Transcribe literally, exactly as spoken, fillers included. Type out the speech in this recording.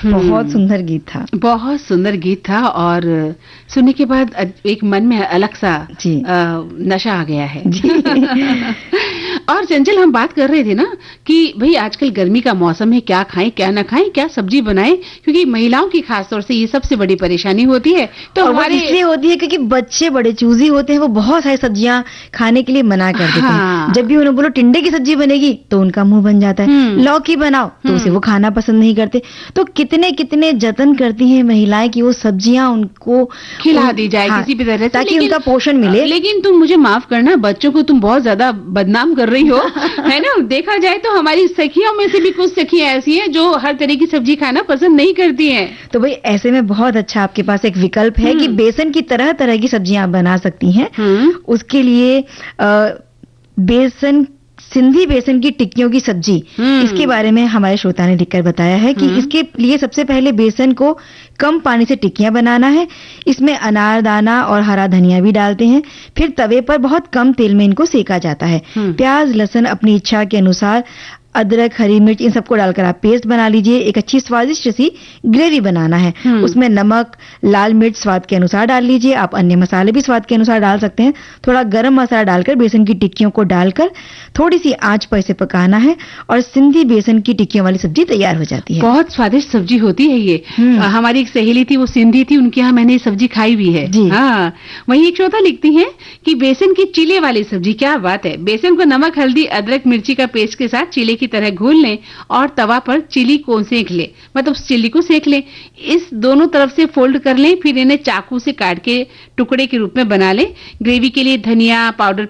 बहुत सुंदर गीत था, बहुत सुंदर गीत था और सुनने के बाद एक मन में अलग सा नशा आ गया है। और चंचल, हम बात कर रहे थे ना कि भाई आजकल गर्मी का मौसम है, क्या खाएं क्या ना खाएं, क्या सब्जी बनाएं, क्योंकि महिलाओं की खास तौर से ये सबसे बड़ी परेशानी होती है। तो हमारे इसलिए होती है क्योंकि बच्चे बड़े चूजी होते हैं, वो बहुत सारी सब्जियां खाने के लिए मना कर देते हाँ। हैं। जब भी उन्हें बोलो टिंडे की सब्जी बनेगी तो उनका मुंह बन जाता है, लौकी बनाओ तो उसे वो खाना पसंद नहीं करते। तो कितने कितने जतन करती हैं महिलाएं कि वो सब्जियां उनको खिला दी जाए हाँ, किसी भी तरह से, ताकि उनका पोषण मिले। लेकिन तुम मुझे माफ करना, बच्चों को तुम बहुत ज्यादा बदनाम कर रही हो, है ना। देखा जाए तो हमारी सखियों में से भी कुछ सखियां ऐसी हैं जो हर तरह की सब्जी खाना पसंद नहीं करती हैं। तो भाई ऐसे में बहुत अच्छा आपके पास एक विकल्प है कि बेसन की तरह तरह की सब्जियां आप बना सकती हैं। उसके लिए आ, बेसन सिंधी बेसन की टिक्कियों की सब्जी, इसके बारे में हमारे श्रोता ने लिखकर बताया है कि इसके लिए सबसे पहले बेसन को कम पानी से टिक्कियां बनाना है। इसमें अनारदाना और हरा धनिया भी डालते हैं, फिर तवे पर बहुत कम तेल में इनको सेका जाता है। प्याज लहसुन अपनी इच्छा के अनुसार, अदरक हरी मिर्च इन सबको डालकर आप पेस्ट बना लीजिए। एक अच्छी स्वादिष्ट सी ग्रेवी बनाना है। उसमें नमक लाल मिर्च स्वाद के अनुसार डाल लीजिए। आप अन्य मसाले भी स्वाद के अनुसार डाल सकते हैं। थोड़ा गरम मसाला डालकर बेसन की टिक्कियों को डालकर थोड़ी सी आंच पर इसे पकाना है और सिंधी बेसन की टिक्कियों वाली सब्जी तैयार हो जाती है। बहुत स्वादिष्ट सब्जी होती है ये। हमारी एक सहेली थी, वो सिंधी थी, उनके यहाँ मैंने ये सब्जी खाई भी है। हाँ, वही एक श्रोता लिखती है कि बेसन की चिले वाली सब्जी, क्या बात है। बेसन को नमक हल्दी अदरक मिर्ची का पेस्ट के साथ चिले की तरह घोल लें और तवा पर चिली को सेक लें, मतलब चिली को सेक लें। इस दोनों तरफ से फोल्ड कर लें, फिर इन्हें चाकू से काट के टुकड़े के रूप में बना लें। ग्रेवी के लिए धनिया पाउडर